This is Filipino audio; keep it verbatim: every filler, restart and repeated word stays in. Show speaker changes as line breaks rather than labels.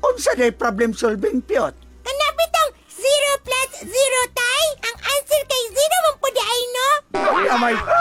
Unsa day problem solving piyot?
Kanapitong zero plus zero tay? Ang answer kay zero man po di ay no?
Ay, amay,